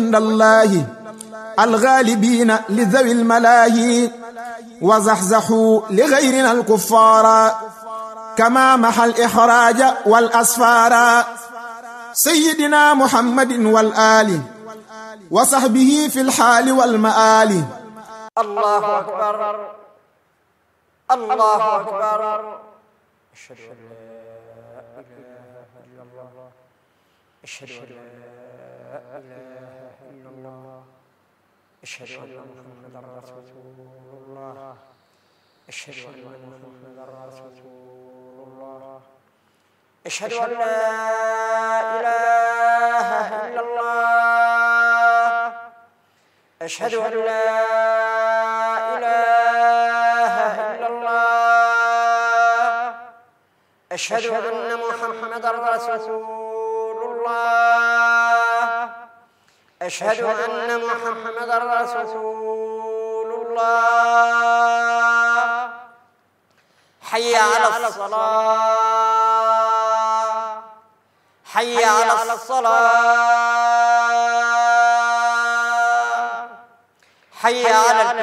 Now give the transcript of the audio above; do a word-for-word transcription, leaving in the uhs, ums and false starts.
عند الله الغالبين لذوي الملاهي وزحزحوا لغيرنا الكفار كما محى الإحراج والأسفار سيدنا محمد والآل وصحبه في الحال والمآل. الله أكبر الله أكبر. أشهد أن لا إله إلا الله أشهد أن لا إله إلا الله أشهد أن محمدا رسول الله أشهد أن محمدا رسول الله أشهد أن لا إله إلا الله أشهد أن لا إله إلا الله أشهد أن محمدا رسول الله أشهد أن محمدا رسول الله. حي على الصلاة حي على الصلاة حي على